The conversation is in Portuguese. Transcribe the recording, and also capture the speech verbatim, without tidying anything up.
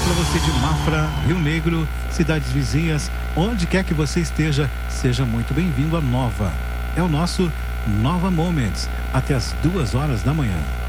para você de Mafra, Rio Negro, cidades vizinhas, onde quer que você esteja, seja muito bem-vindo à Nova. É o nosso Nova Moments, até as duas horas da manhã.